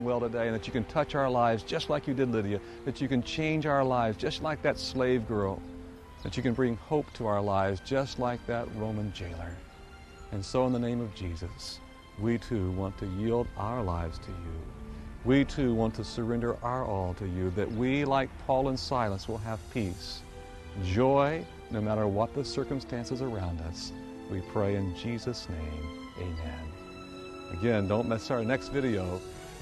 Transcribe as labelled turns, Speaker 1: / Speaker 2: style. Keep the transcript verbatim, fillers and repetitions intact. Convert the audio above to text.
Speaker 1: well today, and that you can touch our lives just like you did Lydia, that you can change our lives just like that slave girl, that you can bring hope to our lives just like that Roman jailer. And so in the name of Jesus, we too want to yield our lives to you. We too want to surrender our all to you, that we, like Paul and Silas, will have peace, joy, no matter what the circumstances around us. We pray in Jesus' name, amen. Again, don't miss our next video.